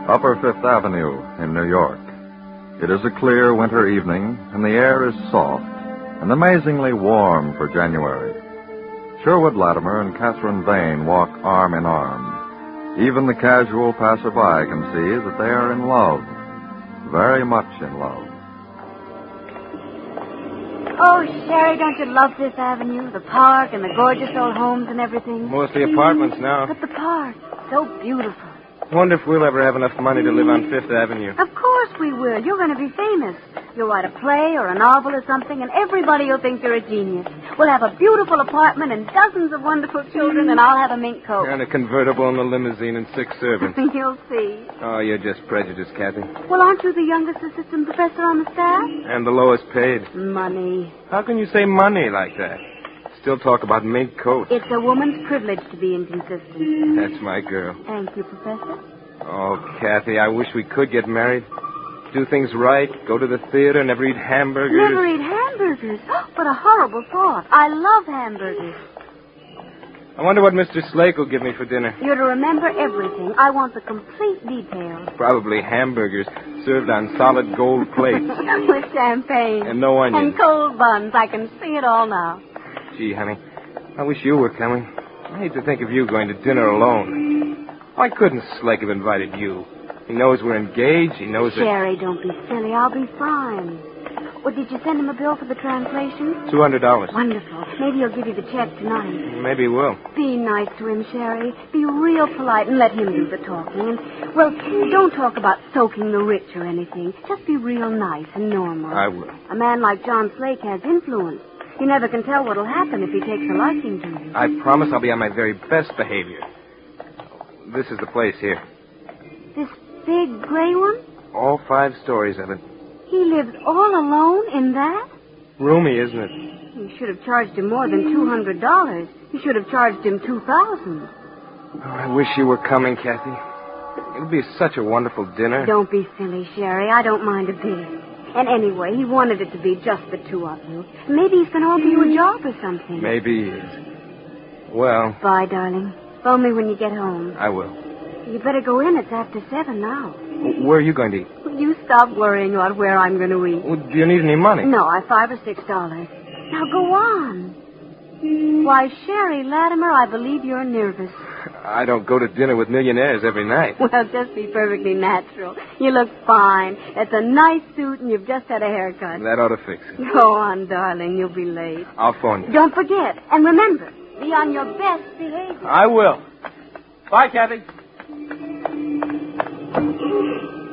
Upper Fifth Avenue in New York. It is a clear winter evening, and the air is soft and amazingly warm for January. Sherwood Latimer and Catherine Vane walk arm in arm. Even the casual passerby can see that they are in love, very much in love. Oh, Sherry, don't you love this avenue? The park and the gorgeous old homes and everything. Mostly apartments now. But the park, so beautiful. Wonder if we'll ever have enough money to live on Fifth Avenue. Of course we will. You're going to be famous. You'll write a play or a novel or something, and everybody will think you're a genius. We'll have a beautiful apartment and dozens of wonderful children, and I'll have a mink coat. And a convertible and a limousine and 6 servants. You'll see. Oh, you're just prejudiced, Kathy. Well, aren't you the youngest assistant professor on the staff? And the lowest paid. Money. How can you say money like that? Still talk about mink coats. It's a woman's privilege to be inconsistent. That's my girl. Thank you, Professor. Oh, Kathy, I wish we could get married. Do things right, go to the theater, never eat hamburgers. Never eat hamburgers? What a horrible thought. I love hamburgers. I wonder what Mr. Slake will give me for dinner. You're to remember everything. I want the complete details. Probably hamburgers served on solid gold plates. With champagne. And no onions. And cold buns. I can see it all now. Gee, honey, I wish you were coming. I hate to think of you going to dinner alone. Why couldn't Slake have invited you? He knows we're engaged. He knows that... Sherry, don't be silly. I'll be fine. Well, did you send him a bill for the translation? $200. Wonderful. Maybe he'll give you the check tonight. Maybe he will. Be nice to him, Sherry. Be real polite and let him do the talking. And, well, don't talk about soaking the rich or anything. Just be real nice and normal. I will. A man like John Slake has influence. You never can tell what'll happen if he takes a liking to you. I promise I'll be on my very best behavior. This is the place here. This big gray one? All 5 stories of it. He lives all alone in that? Roomy, isn't it? You should have charged him more than $200. You should have charged him $2,000. Oh, I wish you were coming, Kathy. It would be such a wonderful dinner. Don't be silly, Sherry. I don't mind a bit. And anyway, he wanted it to be just the two of you. Maybe he's going to offer you a job or something. Maybe he is. Well... Bye, darling. Phone me when you get home. I will. You better go in. It's after 7 now. Where are you going to eat? You stop worrying about where I'm going to eat. Well, do you need any money? No, I have $5 or $6. Now go on. Why, Sherry Latimer, I believe you're nervous. I don't go to dinner with millionaires every night. Well, just be perfectly natural. You look fine. It's a nice suit, and you've just had a haircut. That ought to fix it. Go on, darling. You'll be late. I'll phone you. Don't forget. And remember, be on your best behavior. I will. Bye, Kathy.